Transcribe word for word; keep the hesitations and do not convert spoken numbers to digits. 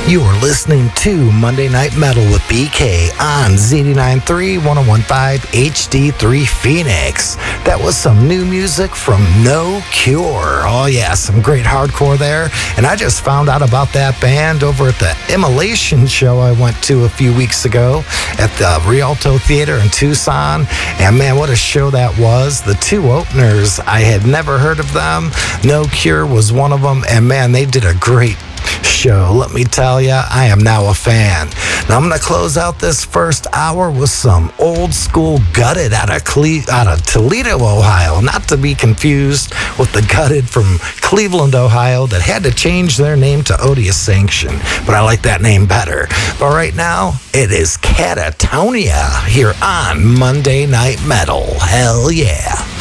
You are listening to Monday Night Metal with B K on Z eighty-nine point three, one oh one point five H D three Phoenix. That was some new music from No Cure. Oh yeah, some great hardcore there. And I just found out about that band over at the Immolation show I went to a few weeks ago at the Rialto Theater in Tucson. And man, what a show that was. The two openers, I had never heard of them. No Cure was one of them. And man, they did a great show. Let me tell you, I am now a fan. Now I'm going to close out this first hour with some old school Gutted out of Cle- out of Toledo, Ohio. Not to be confused with the Gutted from Cleveland, Ohio that had to change their name to Odious Sanction, but I like that name better. But right now, it is Catatonia here on Monday Night Metal. Hell yeah.